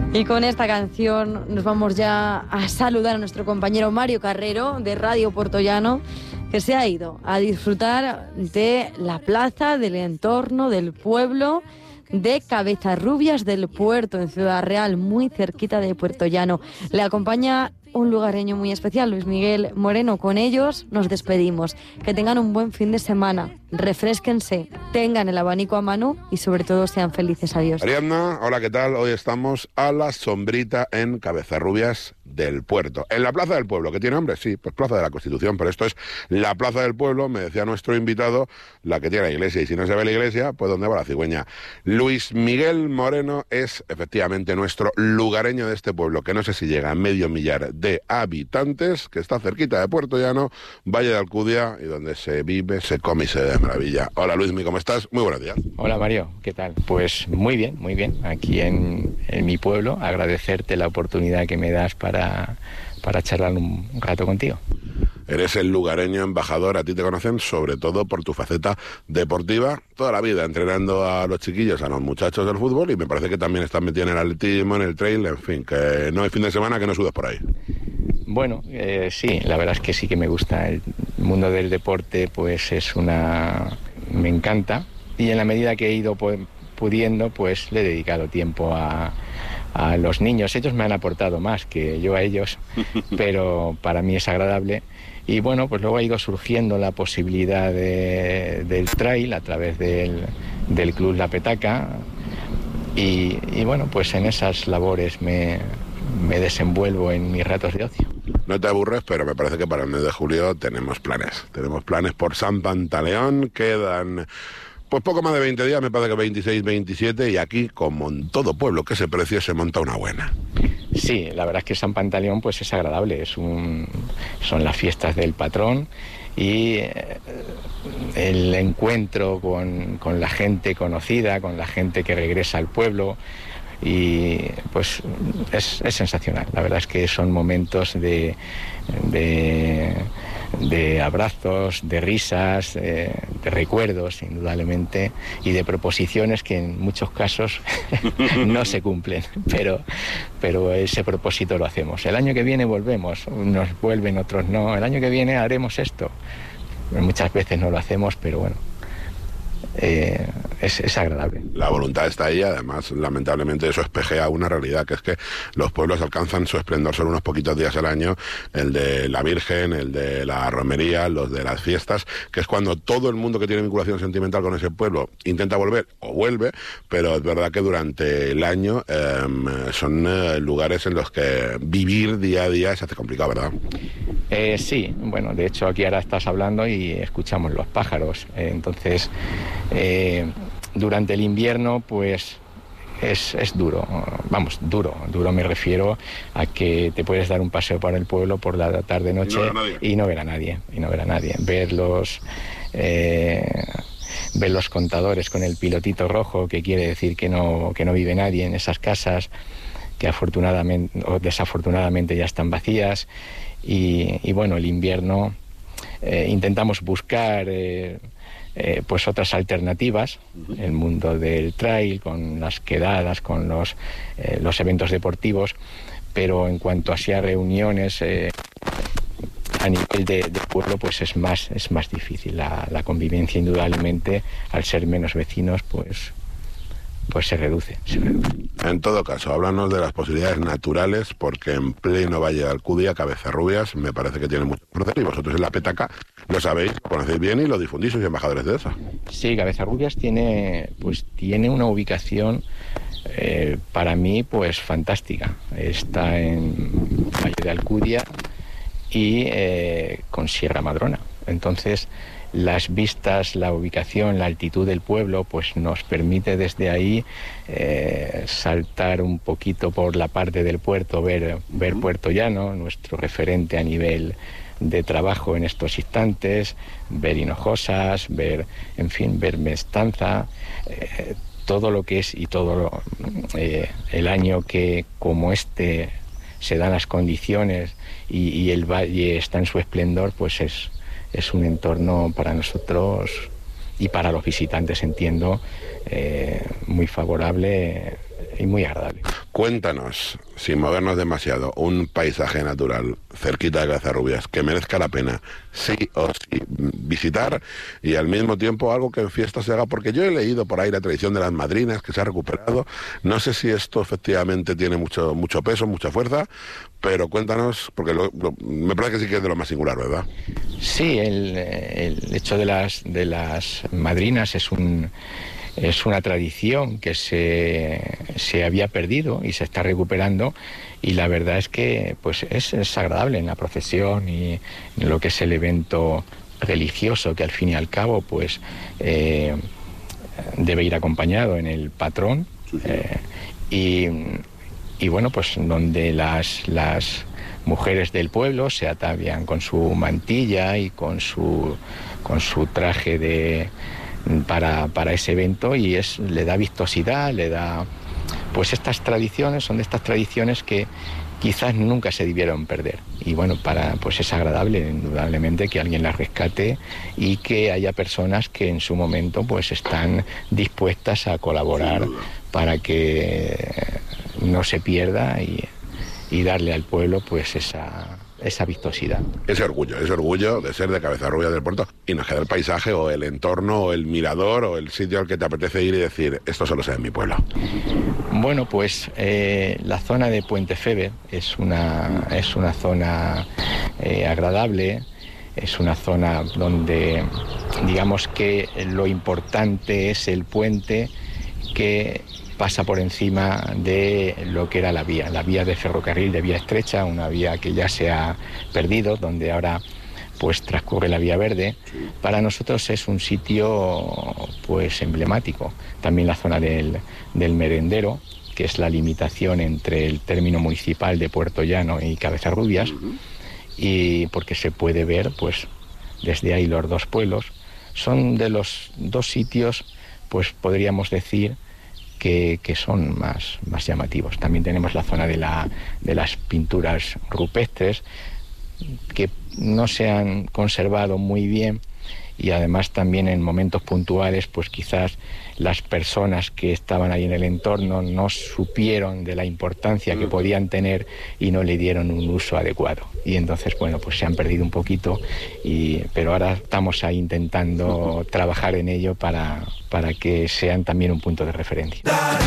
Y con esta canción nos vamos ya a saludar a nuestro compañero Mario Carrero de Radio Puertollano, que se ha ido a disfrutar de la plaza, del entorno, del pueblo de Cabezarrubias del Puerto, en Ciudad Real, muy cerquita de Puertollano. Le acompaña un lugareño muy especial, Luis Miguel Moreno. Con ellos nos despedimos. Que tengan un buen fin de semana, refrésquense, tengan el abanico a mano y sobre todo sean felices. Adiós. Ariadna, hola, ¿qué tal? Hoy estamos a la sombrita en Cabezarrubias del Puerto, en la Plaza del Pueblo, que tiene nombre, sí, pues Plaza de la Constitución, pero esto es la Plaza del Pueblo, me decía nuestro invitado, la que tiene la iglesia, y si no se ve la iglesia, pues ¿dónde va la cigüeña? Luis Miguel Moreno es efectivamente nuestro lugareño de este pueblo, que no sé si llega a medio millar de habitantes, que está cerquita de Puertollano, Valle de Alcudia, y donde se vive, se come y se ve de maravilla. Hola Luismi, ¿cómo estás? Muy buenos días. Hola Mario, ¿qué tal? Pues muy bien, aquí en mi pueblo, agradecerte la oportunidad que me das para charlar un rato contigo. Eres el lugareño embajador, a ti te conocen sobre todo por tu faceta deportiva, toda la vida entrenando a los chiquillos, a los muchachos del fútbol, y me parece que también estás metido en el atletismo, en el trail, en fin, que no hay fin de semana que no sudes por ahí. Bueno, sí, la verdad es que sí que me gusta. El mundo del deporte pues me encanta, y en la medida que he ido pudiendo, pues le he dedicado tiempo a los niños. Ellos me han aportado más que yo a ellos, pero para mí es agradable. Y bueno, pues luego ha ido surgiendo la posibilidad del trail a través del Club La Petaca, y bueno, pues en esas labores me desenvuelvo en mis ratos de ocio. No te aburres, pero me parece que para el mes de julio tenemos planes. Tenemos planes por San Pantaleón, quedan pues poco más de 20 días, me parece que 26, 27, y aquí, como en todo pueblo que se precie, se monta una buena. Sí, la verdad es que San Pantaleón pues es agradable, son las fiestas del patrón, y el encuentro con la gente conocida, con la gente que regresa al pueblo, y pues es sensacional. La verdad es que son momentos de abrazos, de risas, de recuerdos, indudablemente, y de proposiciones que en muchos casos no se cumplen, pero ese propósito lo hacemos. El año que viene volvemos, unos vuelven, otros no. El año que viene haremos esto. Muchas veces no lo hacemos, pero bueno, es agradable. La voluntad está ahí, además, lamentablemente eso espejea una realidad, que es que los pueblos alcanzan su esplendor solo unos poquitos días al año, el de la Virgen, el de la romería, los de las fiestas, que es cuando todo el mundo que tiene vinculación sentimental con ese pueblo intenta volver o vuelve, pero es verdad que durante el año son lugares en los que vivir día a día se hace complicado, ¿verdad? Sí, bueno, de hecho aquí ahora estás hablando y escuchamos los pájaros, entonces durante el invierno pues es duro, vamos, duro me refiero a que te puedes dar un paseo por el pueblo por la tarde-noche y no ver a nadie, ver los contadores con el pilotito rojo, que quiere decir que no vive nadie en esas casas, que afortunadamente o desafortunadamente ya están vacías, y bueno, el invierno intentamos buscar pues otras alternativas, el mundo del trail, con las quedadas, con los eventos deportivos, pero en cuanto a reuniones a nivel de pueblo, pues es más difícil. La convivencia, indudablemente, al ser menos vecinos, pues se reduce. En todo caso, háblanos de las posibilidades naturales, porque en pleno Valle de Alcudia, Cabezarrubias, me parece que tiene mucho por hacer, y vosotros en La Petaca lo sabéis, lo conocéis bien y lo difundís, sois embajadores de eso. Sí, Cabezarrubias tiene una ubicación para mí pues fantástica. Está en Valle de Alcudia y con Sierra Madrona. Entonces, las vistas, la ubicación, la altitud del pueblo, pues nos permite desde ahí saltar un poquito por la parte del puerto, ver Puertollano, nuestro referente a nivel de trabajo en estos instantes, ver Hinojosas, ver Mestanza, todo lo que es, y todo el año que como este se dan las condiciones y el valle está en su esplendor, pues es un entorno para nosotros y para los visitantes, entiendo, muy favorable y muy agradable. Cuéntanos, sin movernos demasiado, un paisaje natural cerquita de Cabecerrubias que merezca la pena sí o sí visitar, y al mismo tiempo algo que en fiesta se haga, porque yo he leído por ahí la tradición de las madrinas que se ha recuperado. No sé si esto efectivamente tiene mucho peso, mucha fuerza, pero cuéntanos, porque me parece que sí que es de lo más singular, ¿verdad? Sí, el hecho de las madrinas es una tradición que se había perdido y se está recuperando, y la verdad es que pues es agradable en la procesión y en lo que es el evento religioso, que al fin y al cabo pues debe ir acompañado en el patrón. Y bueno, pues donde las mujeres del pueblo se atavian con su mantilla y con su traje para ese evento, y le da vistosidad, le da... Pues estas tradiciones son de estas tradiciones que quizás nunca se debieron perder. Y bueno, pues es agradable, indudablemente, que alguien las rescate y que haya personas que en su momento pues están dispuestas a colaborar para que no se pierda y darle al pueblo pues esa vistosidad. Ese orgullo de ser de Cabecerrubias del Puerto, y nos queda el paisaje o el entorno o el mirador o el sitio al que te apetece ir y decir, esto solo sea en mi pueblo. Bueno, pues la zona de Puente Feber es una zona agradable, es una zona donde digamos que lo importante es el puente que pasa por encima de lo que era la vía de ferrocarril, de vía estrecha, una vía que ya se ha perdido, donde ahora pues transcurre la vía verde. Para nosotros es un sitio pues emblemático. También la zona del merendero, que es la limitación entre el término municipal de Puerto Llano y Cabecerrubias, y porque se puede ver pues desde ahí los dos pueblos. Son de los dos sitios, pues podríamos decir, que son más llamativos. También tenemos la zona de las pinturas rupestres, que no se han conservado muy bien, y además también en momentos puntuales pues quizás las personas que estaban ahí en el entorno no supieron de la importancia que podían tener y no le dieron un uso adecuado, y entonces bueno, pues se han perdido un poquito, pero ahora estamos ahí intentando trabajar en ello para que sean también un punto de referencia.